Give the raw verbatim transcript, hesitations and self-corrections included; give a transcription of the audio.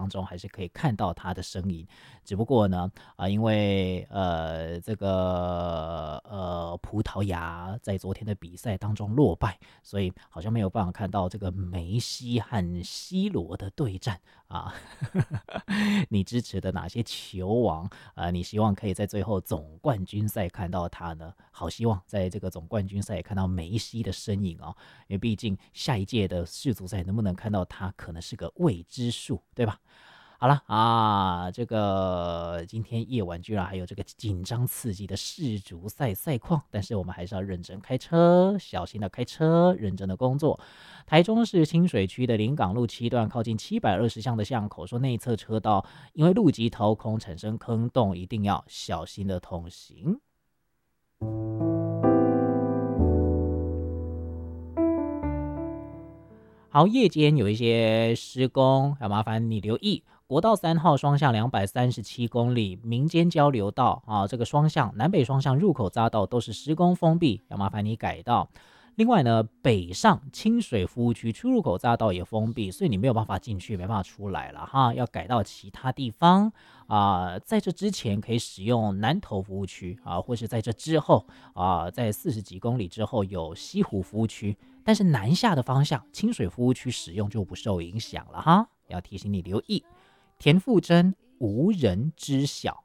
当中还是可以看到他的身影。只不过呢，啊、因为呃这个呃葡萄牙在昨天的比赛当中落败，所以好像没有办法看到这个梅西和 C 罗的对战啊。你支持的哪些球王啊、呃你希望可以在最后总冠军赛看到他呢？好希望在这个总冠军赛也看到梅西的身影哦，因为毕竟下一届的世足赛能不能看到他，可能是个未知数，对吧？好了啊，这个今天夜晚居然还有这个紧张刺激的世足赛赛况，但是我们还是要认真开车，小心的开车，认真的工作。台中市清水区的临港路七段靠近七百二十巷的巷口，说内侧车道因为路基掏空产生坑洞，一定要小心的通行。好，夜间有一些施工，要麻烦你留意。国道三号双向两百三十七公里，民间交流道啊，这个双向南北双向入口匝道都是施工封闭，要麻烦你改道。另外呢，北上清水服务区出入口匝道也封闭，所以你没有办法进去，没办法出来了哈，要改到其他地方啊、呃在这之前可以使用南投服务区啊，或是在这之后啊，在四十几公里之后有西湖服务区，但是南下的方向清水服务区使用就不受影响了哈，要提醒你留意。田馥甄无人知晓